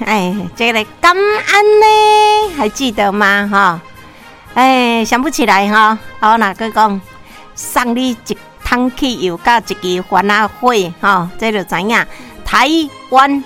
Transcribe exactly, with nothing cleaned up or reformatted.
哎，这个感恩呢，还记得吗？哈，哎，想不起来哈。好，哪个讲送你一桶汽油，甲一支番仔火，哈，这就知影台湾